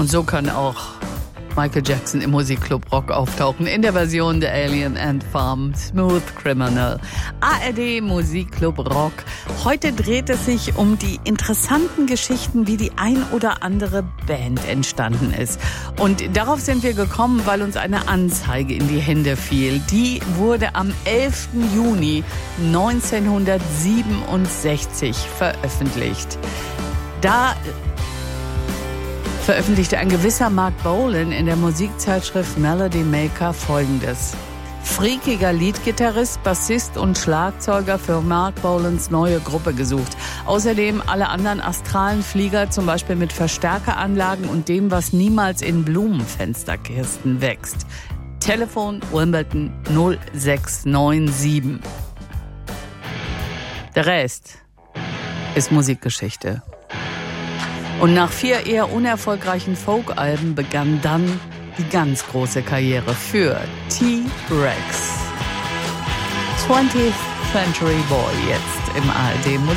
Und so kann auch Michael Jackson im Musikclub Rock auftauchen, in der Version der Alien Ant Farm, Smooth Criminal. ARD Musikclub Rock. Heute dreht es sich um die interessanten Geschichten, wie die ein oder andere Band entstanden ist. Und darauf sind wir gekommen, weil uns eine Anzeige in die Hände fiel. Die wurde am 11. Juni 1967 veröffentlicht. Da veröffentlichte ein gewisser Mark Bolan in der Musikzeitschrift Melody Maker Folgendes. Freakiger Leadgitarrist, Bassist und Schlagzeuger für Mark Bolans neue Gruppe gesucht. Außerdem alle anderen astralen Flieger, zum Beispiel mit Verstärkeranlagen und dem, was niemals in Blumenfensterkisten wächst. Telefon Wimbledon 0697. Der Rest ist Musikgeschichte. Und nach 4 eher unerfolgreichen Folk-Alben begann dann die ganz große Karriere für T-Rex. 20th Century Boy jetzt im ARD